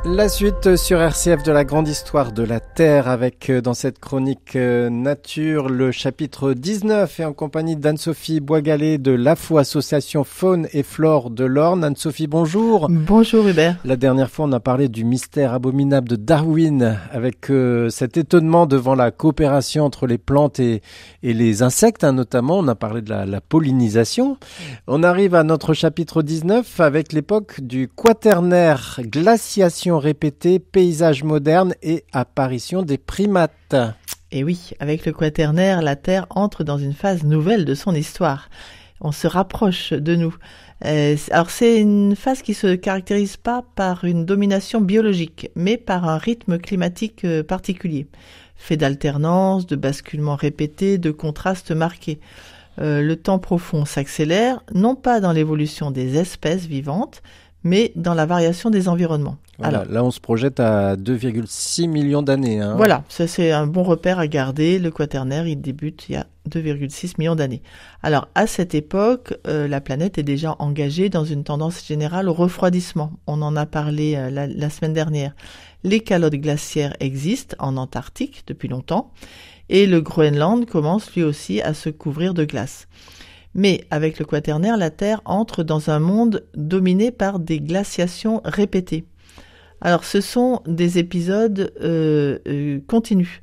La suite sur RCF de la grande histoire de la Terre avec dans cette chronique nature le chapitre 19 et en compagnie d'Anne-Sophie Boisgalet de l'AFO Association Faune et Flore de l'Orne. Anne-Sophie, bonjour. Bonjour Hubert. La dernière fois on a parlé du mystère abominable de Darwin avec cet étonnement devant la coopération entre les plantes et les insectes notamment. On a parlé de la pollinisation. On arrive à notre chapitre 19 avec l'époque du Quaternaire, glaciation répétée, paysage moderne et apparition des primates. Et oui, avec le Quaternaire, la Terre entre dans une phase nouvelle de son histoire. On se rapproche de nous. Alors c'est une phase qui se caractérise pas par une domination biologique, mais par un rythme climatique particulier, fait d'alternance, de basculements répétés, de contrastes marqués. Le temps profond s'accélère, non pas dans l'évolution des espèces vivantes, mais dans la variation des environnements. Voilà, alors, là, on se projette à 2,6 millions d'années. Voilà, ça c'est un bon repère à garder. Le Quaternaire, il débute il y a 2,6 millions d'années. Alors, à cette époque, la planète est déjà engagée dans une tendance générale au refroidissement. On en a parlé la semaine dernière. Les calottes glaciaires existent en Antarctique depuis longtemps et le Groenland commence lui aussi à se couvrir de glace. Mais avec le Quaternaire, la Terre entre dans un monde dominé par des glaciations répétées. Alors, ce sont des épisodes continus,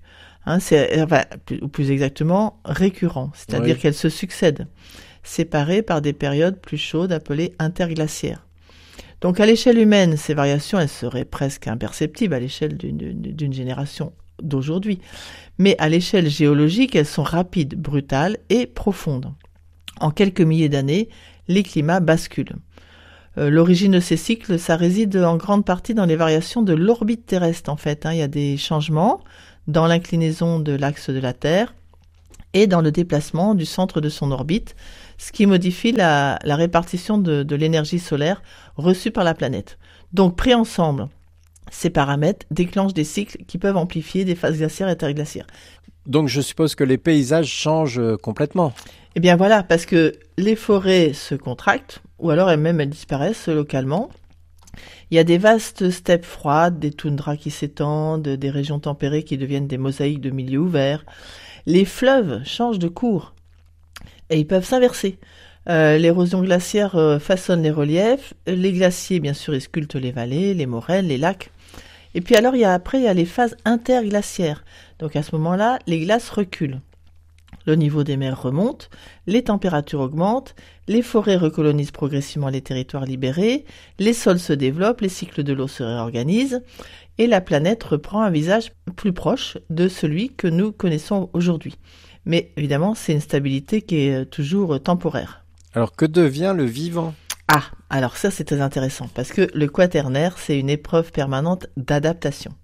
ou plus exactement récurrents, c'est-à-dire qu'elles se succèdent, séparées par des périodes plus chaudes appelées interglaciaires. Donc, à l'échelle humaine, ces variations, elles seraient presque imperceptibles à l'échelle d'une génération d'aujourd'hui. Mais à l'échelle géologique, elles sont rapides, brutales et profondes. En quelques milliers d'années, les climats basculent. L'origine de ces cycles, ça réside en grande partie dans les variations de l'orbite terrestre, en fait. Il y a des changements dans l'inclinaison de l'axe de la Terre et dans le déplacement du centre de son orbite, ce qui modifie la répartition de l'énergie solaire reçue par la planète. Donc, pris ensemble, ces paramètres déclenchent des cycles qui peuvent amplifier des phases glaciaires et interglaciaires. Donc, je suppose que les paysages changent complètement. Eh bien voilà, parce que les forêts se contractent, ou alors elles disparaissent localement. Il y a des vastes steppes froides, des toundras qui s'étendent, des régions tempérées qui deviennent des mosaïques de milieux ouverts. Les fleuves changent de cours et ils peuvent s'inverser. L'érosion glaciaire façonne les reliefs. Les glaciers, bien sûr, ils sculptent les vallées, les moraines, les lacs. Et puis alors, il y a les phases interglaciaires. Donc à ce moment-là, les glaces reculent. Le niveau des mers remonte, les températures augmentent, les forêts recolonisent progressivement les territoires libérés, les sols se développent, les cycles de l'eau se réorganisent et la planète reprend un visage plus proche de celui que nous connaissons aujourd'hui. Mais évidemment, c'est une stabilité qui est toujours temporaire. Alors, que devient le vivant ? Ah, alors ça c'est très intéressant parce que le Quaternaire, c'est une épreuve permanente d'adaptation.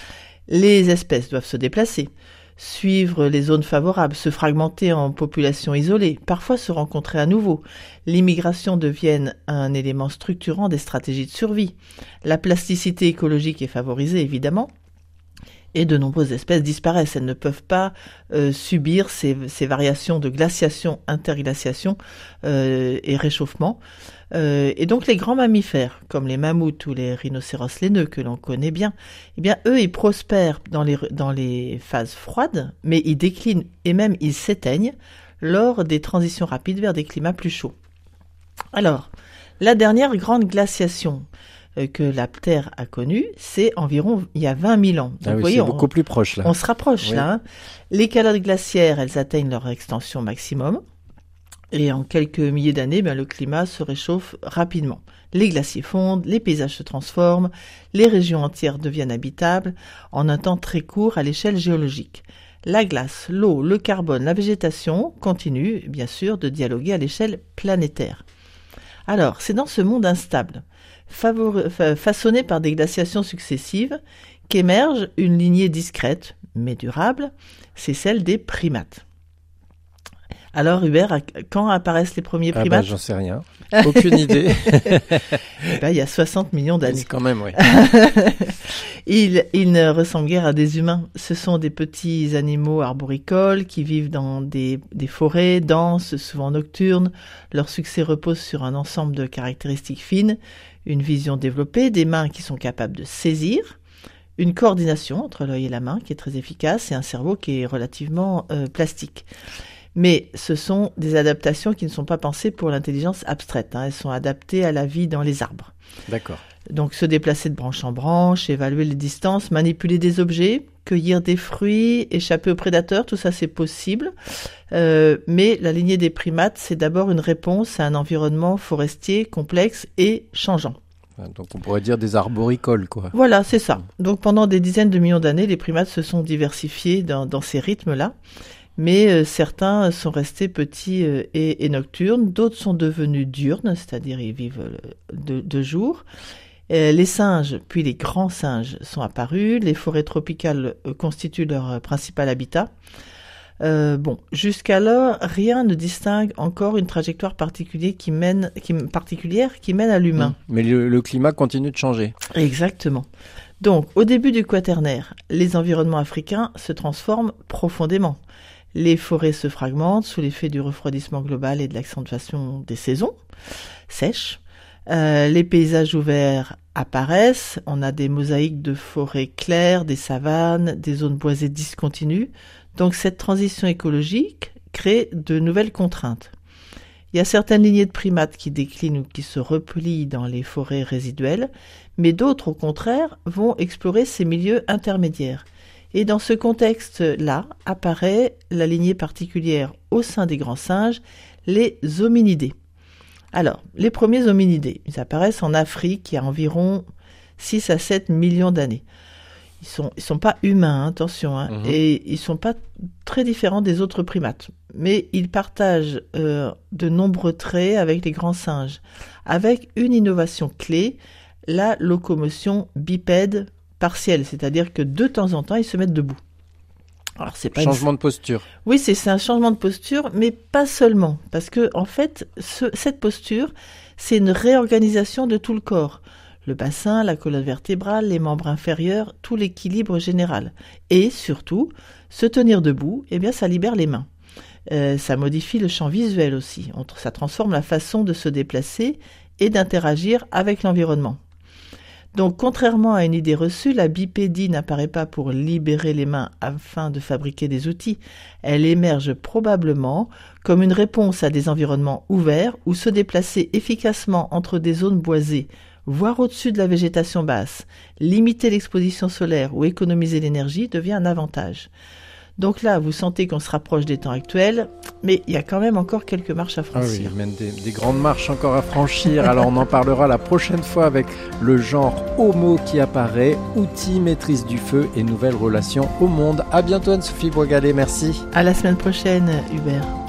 Les espèces doivent se déplacer, suivre les zones favorables, se fragmenter en populations isolées, parfois se rencontrer à nouveau. L'immigration devient un élément structurant des stratégies de survie. La plasticité écologique est favorisée, évidemment, et de nombreuses espèces disparaissent. Elles ne peuvent pas subir ces variations de glaciation, interglaciation et réchauffement. Et donc les grands mammifères, comme les mammouths ou les rhinocéros laineux que l'on connaît bien, eh bien eux ils prospèrent dans les phases froides, mais ils déclinent et même ils s'éteignent lors des transitions rapides vers des climats plus chauds. Alors, la dernière grande glaciation que la Terre a connue, c'est environ il y a 20 000 ans. Donc, vous voyez, c'est beaucoup plus proche là. On se rapproche là. Les calottes glaciaires, elles atteignent leur extension maximum. Et en quelques milliers d'années, le climat se réchauffe rapidement. Les glaciers fondent, les paysages se transforment, les régions entières deviennent habitables en un temps très court à l'échelle géologique. La glace, l'eau, le carbone, la végétation continuent, bien sûr, de dialoguer à l'échelle planétaire. Alors, c'est dans ce monde instable, façonné par des glaciations successives, qu'émerge une lignée discrète, mais durable, c'est celle des primates. Alors Hubert, quand apparaissent les premiers primates ? J'en sais rien. Aucune idée. Il y a 60 millions d'années. C'est quand même, oui. Ils ne ressemblent guère à des humains. Ce sont des petits animaux arboricoles qui vivent dans des forêts denses, souvent nocturnes. Leur succès repose sur un ensemble de caractéristiques fines. une vision développée, des mains qui sont capables de saisir, une coordination entre l'œil et la main qui est très efficace et un cerveau qui est relativement plastique. Mais ce sont des adaptations qui ne sont pas pensées pour l'intelligence abstraite. Elles sont adaptées à la vie dans les arbres. D'accord. Donc se déplacer de branche en branche, évaluer les distances, manipuler des objets, cueillir des fruits, échapper aux prédateurs, tout ça c'est possible. Mais la lignée des primates, c'est d'abord une réponse à un environnement forestier complexe et changeant. Donc on pourrait dire des arboricoles, quoi. Voilà, c'est ça. Donc pendant des dizaines de millions d'années, les primates se sont diversifiés dans ces rythmes-là. Mais certains sont restés petits et nocturnes, d'autres sont devenus diurnes, c'est-à-dire ils vivent de jour. Les singes, puis les grands singes sont apparus, les forêts tropicales constituent leur principal habitat. Jusqu'alors, rien ne distingue encore une trajectoire particulière qui mène à l'humain. Mais le climat continue de changer. Exactement. Donc, au début du Quaternaire, les environnements africains se transforment profondément. Les forêts se fragmentent sous l'effet du refroidissement global et de l'accentuation des saisons sèches. Les paysages ouverts apparaissent. On a des mosaïques de forêts claires, des savanes, des zones boisées discontinues. Donc cette transition écologique crée de nouvelles contraintes. Il y a certaines lignées de primates qui déclinent ou qui se replient dans les forêts résiduelles, mais d'autres, au contraire, vont explorer ces milieux intermédiaires. Et dans ce contexte-là, apparaît la lignée particulière au sein des grands singes, les hominidés. Alors, les premiers hominidés, ils apparaissent en Afrique il y a environ 6 à 7 millions d'années. Ils sont pas humains, attention, et ils sont pas très différents des autres primates. Mais ils partagent de nombreux traits avec les grands singes, avec une innovation clé, la locomotion bipède partielle, c'est-à-dire que de temps en temps, ils se mettent debout. Alors, c'est pas changement de posture. Oui, c'est un changement de posture, mais pas seulement, parce que en fait, cette posture, c'est une réorganisation de tout le corps. Le bassin, la colonne vertébrale, les membres inférieurs, tout l'équilibre général. Et surtout, se tenir debout, ça libère les mains. Ça modifie le champ visuel aussi. Ça transforme la façon de se déplacer et d'interagir avec l'environnement. Donc, contrairement à une idée reçue, la bipédie n'apparaît pas pour libérer les mains afin de fabriquer des outils. Elle émerge probablement comme une réponse à des environnements ouverts où se déplacer efficacement entre des zones boisées, voire au-dessus de la végétation basse, limiter l'exposition solaire ou économiser l'énergie devient un avantage. Donc là, vous sentez qu'on se rapproche des temps actuels, mais il y a quand même encore quelques marches à franchir. Ah oui, même des grandes marches encore à franchir. Alors on en parlera la prochaine fois avec le genre Homo qui apparaît, outils, maîtrise du feu et nouvelles relations au monde. À bientôt Anne-Sophie Boisgalet, merci. À la semaine prochaine Hubert.